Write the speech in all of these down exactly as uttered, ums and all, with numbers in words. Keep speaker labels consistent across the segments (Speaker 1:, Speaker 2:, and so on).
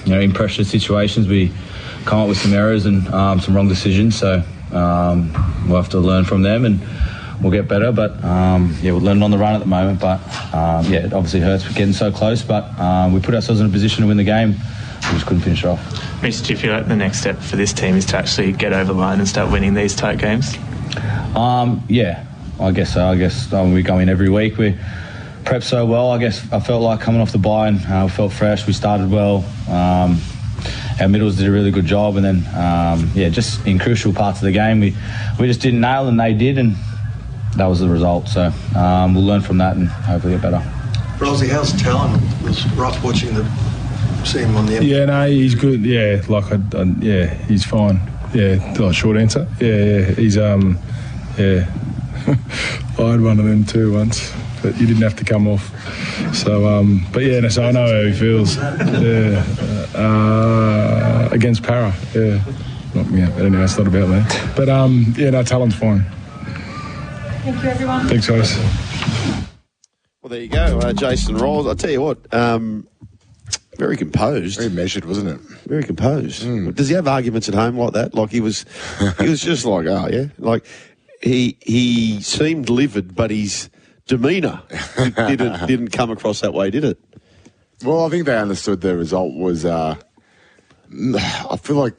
Speaker 1: you know, in pressure situations, we come up with some errors and um, some wrong decisions. So um, we'll have to learn from them and we'll get better. But um, yeah, we're learning on the run at the moment. But um, yeah, it obviously hurts for getting so close. But um, we put ourselves in a position to win the game. We just couldn't finish it off.
Speaker 2: Mitch, do you feel like the next step for this team is to actually get over the line and start winning these tight games?
Speaker 1: Um, yeah, I guess so. I guess um, we go in every week. We prep so well. I guess I felt like coming off the bye and uh, we felt fresh. We started well. Um, our middles did a really good job, and then um, yeah, just in crucial parts of the game, we we just didn't nail, and they did, and that was the result. So um, we'll learn from that and hopefully get better.
Speaker 3: Rosie, how's Talon? It was rough watching the see him on the end.
Speaker 4: Yeah, no, he's good. Yeah, like I, I yeah, he's fine. Yeah, like short answer. Yeah, yeah, he's um, yeah. I had one of them too once, but you didn't have to come off. So um, but yeah, no, so I know how he feels. Yeah, uh, against Para. Yeah, not yeah. But anyway, it's not about me. But um, yeah, no, Talon's fine.
Speaker 5: Thank you, everyone.
Speaker 4: Thanks, guys.
Speaker 6: Well, there you go, uh, Jason Rawls. I'll tell you what. Um, Very composed.
Speaker 7: Very measured, wasn't it?
Speaker 6: Very composed.
Speaker 7: Mm.
Speaker 6: Does he have arguments at home like that? Like he was, he was just like, oh yeah, like he he seemed livid, but his demeanour didn't didn't come across that way, did it?
Speaker 7: Well, I think they understood the result was. Uh, I feel like,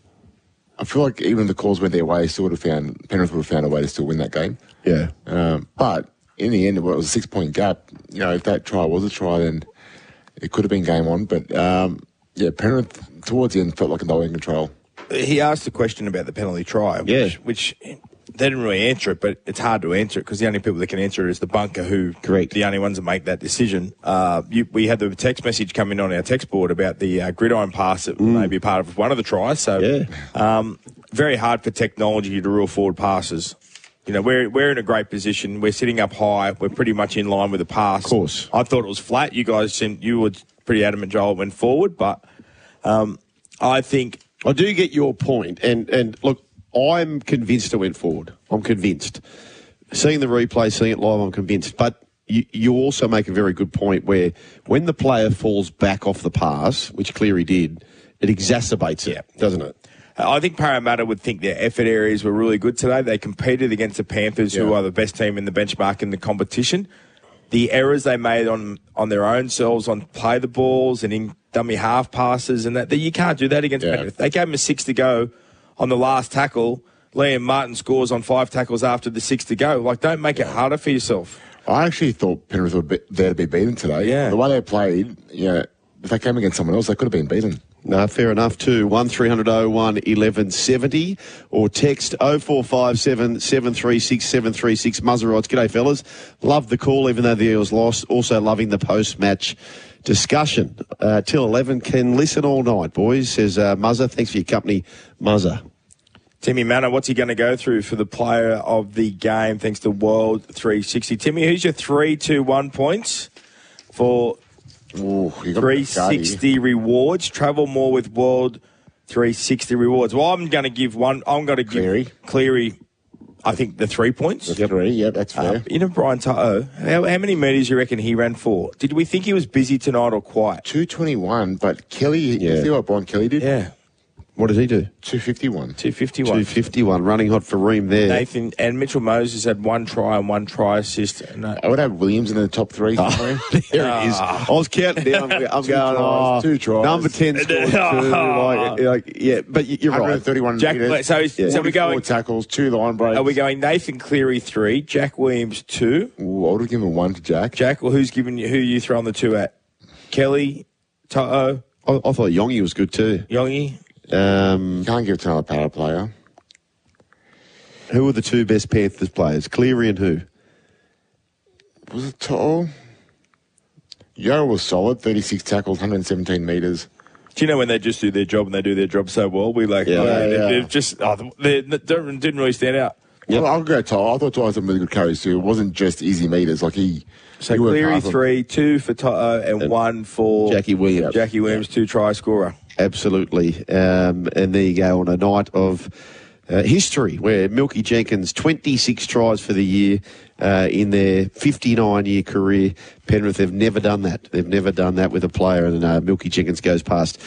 Speaker 7: I feel like even if the calls went their way, still would have found Penrith would have found a way to still win that game.
Speaker 6: Yeah.
Speaker 7: Um, but in the end, it was a six point gap. You know, if that try was a try, then it could have been game on, but um, yeah, Penrith towards the end felt like they were in control.
Speaker 8: He asked a question about the penalty try, which,
Speaker 6: yeah.
Speaker 8: which they didn't really answer it, but it's hard to answer it because the only people that can answer it is the bunker, who
Speaker 6: correct
Speaker 8: the only ones that make that decision. Uh, you, we had the text message come in on our text board about the uh, gridiron pass that
Speaker 6: Mm.
Speaker 8: may be part of one of the tries. So
Speaker 6: yeah.
Speaker 8: um, very hard for technology to rule forward passes. You know, we're we're in a great position. We're sitting up high. We're pretty much in line with the pass.
Speaker 6: Of course.
Speaker 8: I thought it was flat. You guys seemed, you were pretty adamant, Joel, it went forward, but um, I think
Speaker 6: I do get your point, and and look, I'm convinced it went forward. I'm convinced. Seeing the replay, seeing it live, I'm convinced. But you, you also make a very good point where when the player falls back off the pass, which Cleary did, it exacerbates it,
Speaker 8: yeah.
Speaker 6: doesn't it?
Speaker 8: I think Parramatta would think their effort areas were really good today. They competed against the Panthers,
Speaker 6: yeah.
Speaker 8: who are the best team in the benchmark in the competition. The errors they made on, on their own selves, on play the balls and in dummy half passes, and that, that you can't do that against
Speaker 7: yeah.
Speaker 8: Penrith. They gave them a six to go on the last tackle. Liam Martin scores on five tackles after the six to go. Like, don't make it harder for yourself.
Speaker 7: I actually thought Penrith were be- there to be beaten today.
Speaker 8: Yeah.
Speaker 7: The way they played, you know, if they came against someone else, they could have been beaten.
Speaker 6: No, fair enough too. one three hundred oh one eleven seventy or text oh four five seven seven three six seven three six. Muzzer odds. G'day, fellas. Love the call, even though the Eels lost. Also loving the post-match discussion. Uh, till eleven. Can listen all night, boys, says uh, Muzzer. Thanks for your company, Muzzer.
Speaker 8: Timmy Manor, what's he going to go through for the player of the game thanks to World three sixty? Timmy, who's your three two one points for
Speaker 7: Ooh, you got
Speaker 8: three sixty rewards? Travel more with World three sixty rewards. Well, I'm going to give one. I'm going to give
Speaker 7: Cleary.
Speaker 8: Cleary, I think, the three points.
Speaker 7: The three, yeah, that's fair.
Speaker 8: Uh, you know, Brian Toto, how, how many metres do you reckon he ran for? Did we think he was busy tonight or quiet?
Speaker 7: two twenty-one, but Kelly,
Speaker 6: Yeah.
Speaker 7: you see what Brian Kelly did?
Speaker 8: Yeah,
Speaker 6: What did he do?
Speaker 7: two fifty-one.
Speaker 8: two fifty-one.
Speaker 6: two fifty-one. Running hot for Ream there.
Speaker 8: Nathan and Mitchell Moses had one try and one try assist. And, uh,
Speaker 7: I would have Williams in the top three somewhere.
Speaker 6: There it is. I was counting down. I'm
Speaker 7: Two
Speaker 6: going,
Speaker 7: tries,
Speaker 6: oh,
Speaker 7: two tries.
Speaker 6: number ten scored two. Like, like, yeah, but y- you're right.
Speaker 7: one thirty-one
Speaker 8: Jack,
Speaker 7: meters,
Speaker 8: so, so we're
Speaker 7: forty-four
Speaker 8: going.
Speaker 7: tackles, two line breaks.
Speaker 8: Are we going Nathan Cleary three, Jack Williams two?
Speaker 7: Ooh, I would have given one to Jack.
Speaker 8: Jack, well, who's giving you? Who you throwing the two at? Kelly, Toto,
Speaker 6: I, I thought Yongi was good too.
Speaker 8: Yongi.
Speaker 6: Um,
Speaker 7: Can't give it to another power player.
Speaker 6: who were the two best Panthers players? Cleary and who?
Speaker 7: Was it Toto? Yo was solid, thirty-six tackles, one hundred seventeen metres.
Speaker 8: Do you know when they just do their job and they do their job so well? We like,
Speaker 6: Yeah,
Speaker 8: oh,
Speaker 7: yeah,
Speaker 8: they-
Speaker 7: yeah.
Speaker 8: they're just oh, they, they don't- didn't really stand out.
Speaker 7: Well, I'll go Toto. I thought Toto had some really good carries too. It wasn't just easy meters. Like he.
Speaker 8: So
Speaker 7: he worked
Speaker 8: Cleary
Speaker 7: hard for-
Speaker 8: three, two for Toto, and,
Speaker 6: And
Speaker 8: one for
Speaker 6: Jackie Williams.
Speaker 8: Jackie Williams, two try scorer.
Speaker 6: Absolutely. Um, and there you go on a night of uh, history where Milky Jenkins, twenty-six tries for the year uh, in their fifty-nine-year career. Penrith have never done that. They've never done that with a player, and uh, Milky Jenkins goes past